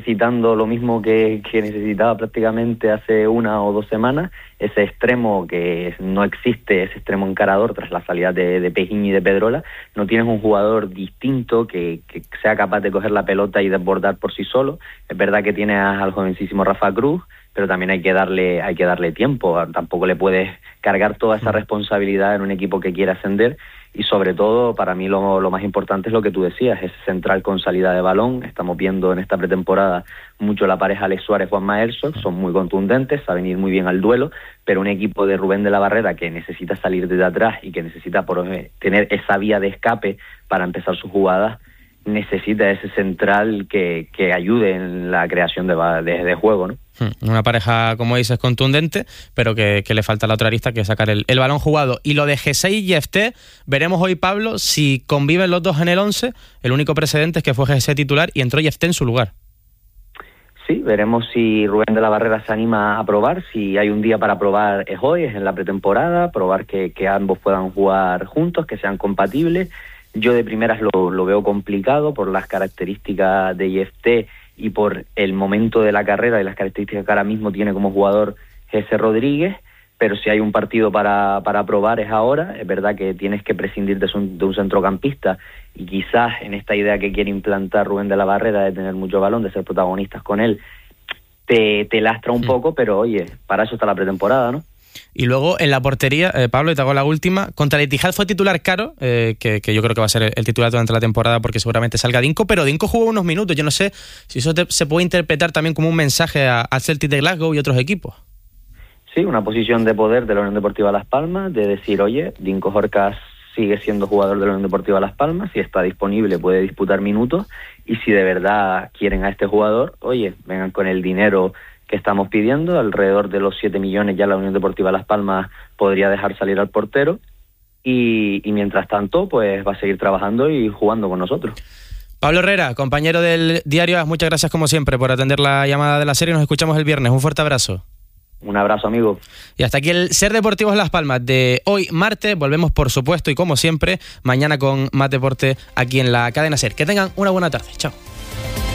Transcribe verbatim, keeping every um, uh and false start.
Necesitando lo mismo que, que necesitaba prácticamente hace una o dos semanas, ese extremo que no existe, ese extremo encarador tras la salida de, de Pejín y de Pedrola. No tienes un jugador distinto que, que sea capaz de coger la pelota y desbordar por sí solo. Es verdad que tienes al jovencísimo Rafa Cruz, pero también hay que darle hay que darle tiempo. Tampoco le puedes cargar toda esa responsabilidad en un equipo que quiere ascender. Y sobre todo, para mí lo, lo más importante es lo que tú decías, ese central con salida de balón. Estamos viendo en esta pretemporada mucho la pareja Alex Suárez-Juanma Herzog, son muy contundentes, saben ir muy bien al duelo, pero un equipo de Rubén de la Barrera que necesita salir desde atrás y que necesita por, tener esa vía de escape para empezar sus jugadas, necesita ese central que, que ayude en la creación de, de, de juego, ¿no? Una pareja, como dices, contundente, pero que, que le falta a la otra arista, que es sacar el, el balón jugado. Y lo de G seis y Jefté, veremos hoy, Pablo, si conviven los dos en el once. El único precedente es que fue G seis titular y entró Jefté en su lugar. Sí, veremos si Rubén de la Barrera se anima a probar. Si hay un día para probar es hoy, es en la pretemporada, probar que, que ambos puedan jugar juntos, que sean compatibles. Yo de primeras lo, lo veo complicado por las características de Jefté y por el momento de la carrera y las características que ahora mismo tiene como jugador Jesse Rodríguez, pero si hay un partido para, para probar es ahora. Es verdad que tienes que prescindir de, un, de un centrocampista y quizás en esta idea que quiere implantar Rubén de la Barrera de tener mucho balón, de ser protagonistas con él, te, te lastra un sí. poco, pero oye, para eso está la pretemporada, ¿no? Y luego en la portería, eh, Pablo, y te hago la última, contra el Etihad fue titular Caro, eh, que, que yo creo que va a ser el titular durante la temporada porque seguramente salga Dinko, pero Dinko jugó unos minutos. Yo no sé si eso te, se puede interpretar también como un mensaje al Celtic de Glasgow y otros equipos. Sí, una posición de poder de la Unión Deportiva Las Palmas, de decir, oye, Dinko Horcas sigue siendo jugador de la Unión Deportiva Las Palmas, si está disponible puede disputar minutos, y si de verdad quieren a este jugador, oye, vengan con el dinero que estamos pidiendo, alrededor de los siete millones ya la Unión Deportiva Las Palmas podría dejar salir al portero, y, y mientras tanto pues va a seguir trabajando y jugando con nosotros. Pablo Herrera, compañero del Diario A S, muchas gracias como siempre por atender la llamada de la serie. Nos escuchamos el viernes, un fuerte abrazo. Un abrazo, amigo. Y hasta aquí el Ser Deportivos Las Palmas de hoy martes. Volvemos por supuesto y como siempre mañana con más deporte aquí en la cadena SER. Que tengan una buena tarde, chao.